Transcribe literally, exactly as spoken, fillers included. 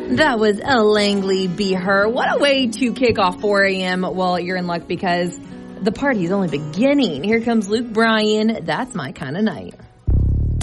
That was a Langley Be Her. What a way to kick off four a.m. Well, you're in luck because the party's only beginning. Here comes Luke Bryan. That's My Kind of Night.